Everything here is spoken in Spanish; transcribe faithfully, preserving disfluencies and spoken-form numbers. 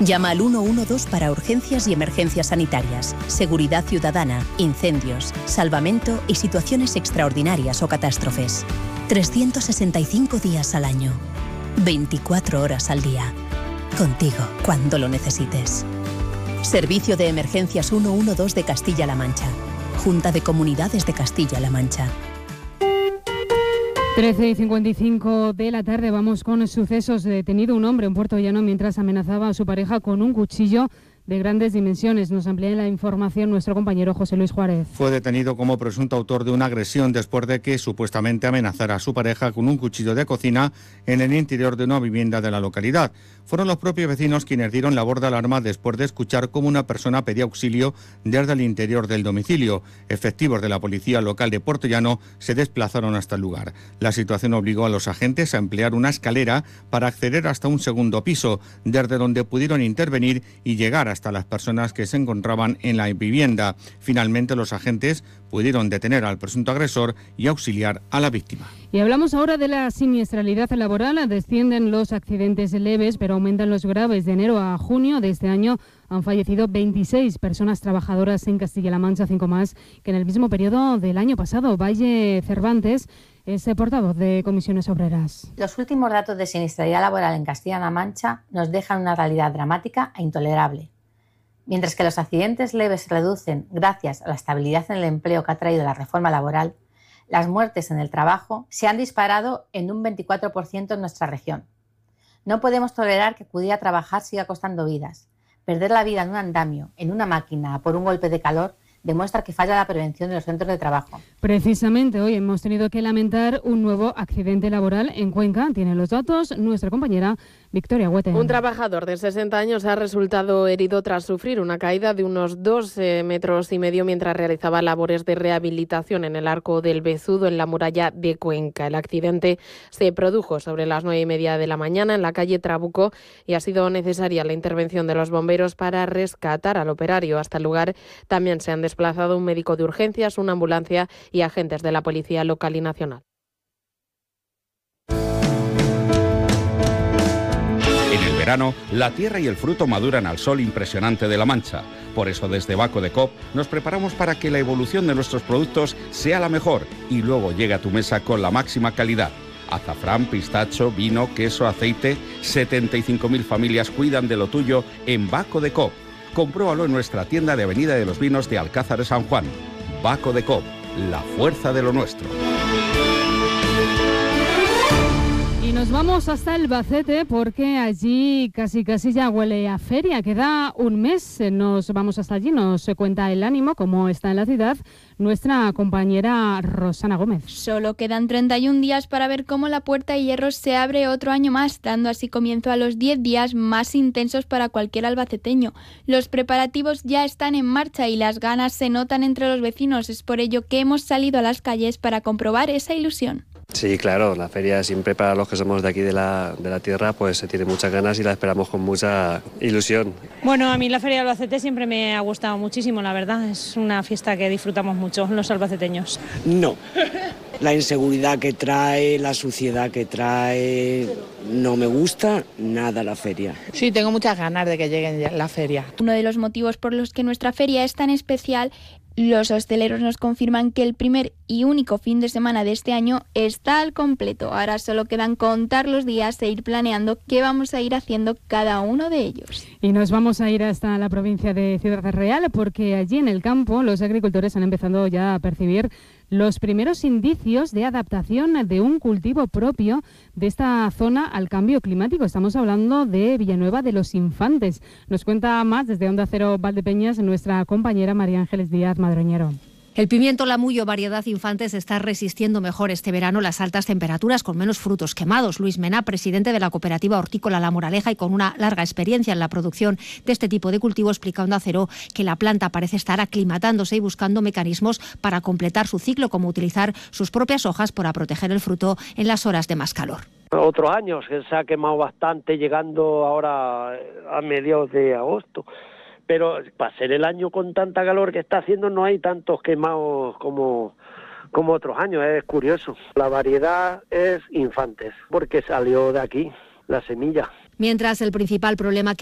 Llama al uno uno dos para urgencias y emergencias sanitarias, seguridad ciudadana, incendios, salvamento y situaciones extraordinarias o catástrofes. trescientos sesenta y cinco días al año, veinticuatro horas al día. Contigo cuando lo necesites. Servicio de Emergencias uno uno dos de Castilla-La Mancha. Junta de Comunidades de Castilla-La Mancha. trece y cincuenta y cinco de la tarde, vamos con sucesos. Detenido un hombre en Puerto Llano mientras amenazaba a su pareja con un cuchillo de grandes dimensiones. Nos amplía la información nuestro compañero José Luis Juárez. Fue detenido como presunto autor de una agresión después de que supuestamente amenazara a su pareja con un cuchillo de cocina en el interior de una vivienda de la localidad. Fueron los propios vecinos quienes dieron la voz de alarma después de escuchar cómo una persona pedía auxilio desde el interior del domicilio. Efectivos de la policía local de Puerto Llano se desplazaron hasta el lugar. La situación obligó a los agentes a emplear una escalera para acceder hasta un segundo piso, desde donde pudieron intervenir y llegar hasta las personas que se encontraban en la vivienda. Finalmente, los agentes pudieron detener al presunto agresor y auxiliar a la víctima. Y hablamos ahora de la siniestralidad laboral. Descienden los accidentes leves, pero aumentan los graves. De enero a junio de este año han fallecido veintiséis personas trabajadoras en Castilla-La Mancha, cinco más que en el mismo periodo del año pasado. Valle Cervantes es portavoz de Comisiones Obreras. Los últimos datos de siniestralidad laboral en Castilla-La Mancha nos dejan una realidad dramática e intolerable. Mientras que los accidentes leves se reducen gracias a la estabilidad en el empleo que ha traído la reforma laboral, las muertes en el trabajo se han disparado en un veinticuatro por ciento en nuestra región. No podemos tolerar que acudir a trabajar siga costando vidas. Perder la vida en un andamio, en una máquina, por un golpe de calor, demuestra que falla la prevención de los centros de trabajo. Precisamente hoy hemos tenido que lamentar un nuevo accidente laboral en Cuenca. Tiene los datos nuestra compañera Victoria Huete. Un trabajador de sesenta años ha resultado herido tras sufrir una caída de unos dos eh, metros y medio mientras realizaba labores de rehabilitación en el Arco del Bezudo, en la muralla de Cuenca. El accidente se produjo sobre las nueve y media de la mañana en la calle Trabuco y ha sido necesaria la intervención de los bomberos para rescatar al operario. Hasta el lugar también se han desplazado un médico de urgencias, una ambulancia y agentes de la policía local y nacional. En el verano, la tierra y el fruto maduran al sol impresionante de La Mancha. Por eso, desde Baco de Coop nos preparamos para que la evolución de nuestros productos sea la mejor y luego llegue a tu mesa con la máxima calidad. Azafrán, pistacho, vino, queso, aceite. setenta y cinco mil familias cuidan de lo tuyo en Baco de Coop. Compruébalo en nuestra tienda de Avenida de los Vinos de Alcázar de San Juan. Baco de Coop, la fuerza de lo nuestro. Y nos vamos hasta Albacete porque allí casi casi ya huele a feria. Queda un mes, nos vamos hasta allí, nos cuenta el ánimo, cómo está en la ciudad nuestra compañera Rosana Gómez. Solo quedan treinta y un días para ver cómo la Puerta de Hierro se abre otro año más, dando así comienzo a los diez días más intensos para cualquier albaceteño. Los preparativos ya están en marcha y las ganas se notan entre los vecinos. Es por ello que hemos salido a las calles para comprobar esa ilusión. Sí, claro, la feria siempre para los que somos de aquí de la, de la tierra pues se tiene muchas ganas y la esperamos con mucha ilusión. Bueno, a mí la feria de Albacete siempre me ha gustado muchísimo, la verdad, es una fiesta que disfrutamos mucho los albaceteños. No, la inseguridad que trae, la suciedad que trae, no me gusta nada la feria. Sí, tengo muchas ganas de que llegue la feria. Uno de los motivos por los que nuestra feria es tan especial, los hosteleros nos confirman que el primer y único fin de semana de este año está al completo. Ahora solo quedan contar los días e ir planeando qué vamos a ir haciendo cada uno de ellos. Y nos vamos a ir hasta la provincia de Ciudad Real porque allí en el campo los agricultores han empezado ya a percibir los primeros indicios de adaptación de un cultivo propio de esta zona al cambio climático. Estamos hablando de Villanueva de los Infantes. Nos cuenta más desde Onda Cero Valdepeñas nuestra compañera María Ángeles Díaz Madroñero. El pimiento Lamullo variedad Infantes está resistiendo mejor este verano las altas temperaturas con menos frutos quemados. Luis Mena, presidente de la cooperativa hortícola La Moraleja y con una larga experiencia en la producción de este tipo de cultivo, explica a Onda Cero que la planta parece estar aclimatándose y buscando mecanismos para completar su ciclo, como utilizar sus propias hojas para proteger el fruto en las horas de más calor. Otros años que se ha quemado bastante, llegando ahora a mediados de agosto. Pero para ser el año con tanta calor que está haciendo no hay tantos quemados como, como otros años, es curioso. La variedad es Infantes, porque salió de aquí la semilla. Mientras el principal problema que